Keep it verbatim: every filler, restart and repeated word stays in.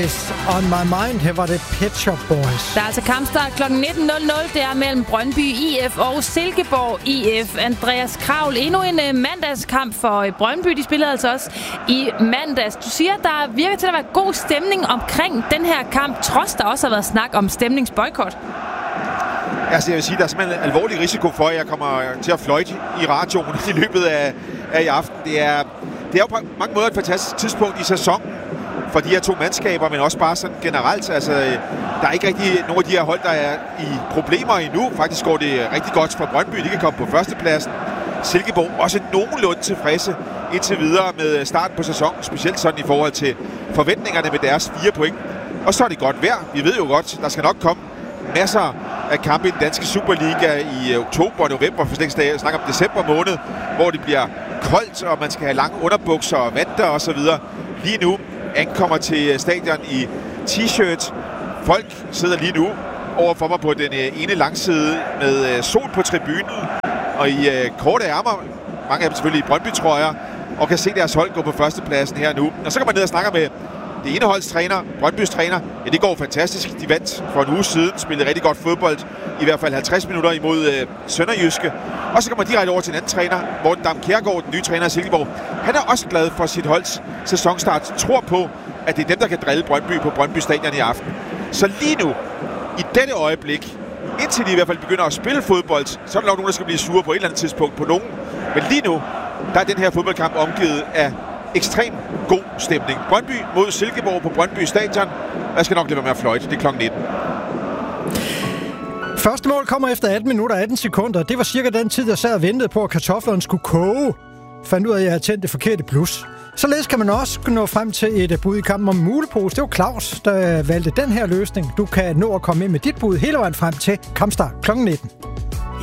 Always On My Mind. Her var det Pet Shop Boys. Der er altså kampstart klokken nitten nul nul. Det er mellem Brøndby I F og Silkeborg I F. Andreas Kravl, endnu en uh, mandagskamp for uh, Brøndby. De spillede altså også i mandags. Du siger, at der virker til at være god stemning omkring den her kamp, trods der også har været snak om stemningsboykot. Altså, jeg vil sige, der er simpelthen en alvorlig risiko for, at jeg kommer til at fløjte i radioen i løbet af, af i aften. Det er, det er jo på mange måder et fantastisk tidspunkt i sæsonen for de her to mandskaber, men også bare sådan generelt. Altså, der er ikke rigtig nogen af de her hold, der er i problemer endnu. Faktisk går det rigtig godt for Brøndby. De kan komme på førstepladsen. Silkeborg også nogenlunde tilfredse indtil videre med starten på sæsonen, specielt sådan i forhold til forventningerne med deres fire point. Og så er det godt vejr. Vi ved jo godt, der skal nok komme masser af kampe i den danske Superliga i oktober og november, for slet ikke snakke om december måned, hvor det bliver koldt, og man skal have lange underbukser og vanter og så videre. Lige nu ankommer til stadion i t-shirt. Folk sidder lige nu overfor mig på den ene langside med sol på tribunen og i korte ærmer, mange af dem selvfølgelig i Brøndby-trøjer, og kan se deres hold gå på førstepladsen her nu. Og så kan man ned og snakke med det ene holds træner, Brøndbys træner. Ja, det går fantastisk. De vandt for en uge siden, spillede rigtig godt fodbold, i hvert fald halvtreds minutter imod øh, Sønderjyske. Og så kommer man direkte over til en anden træner, Morten Dam Kjærgaard, den nye træner af Silkeborg. Han er også glad for sit holds sæsonstart, tror på, at det er dem, der kan drille Brøndby på Brøndby Stadion i aften. Så lige nu, i dette øjeblik, indtil de i hvert fald begynder at spille fodbold, så er der nok nogen, der skal blive sure på et eller andet tidspunkt på nogen. Men lige nu, der er den her fodboldkamp omgivet af ekstrem god stemning. Brøndby mod Silkeborg på Brøndby Stadion. Jeg skal nok lade være med at fløjte. Det er klokken nitten. Første mål kommer efter atten minutter og atten sekunder. Det var cirka den tid, jeg sad og ventede på, at kartoflerne skulle koge. Fandt ud af, at jeg havde tændt det forkerte plus. Således kan man også nå frem til et bud i kampen om mulepose. Det var Claus, der valgte den her løsning. Du kan nå at komme ind med dit bud hele vejen frem til kampstart klokken nitten.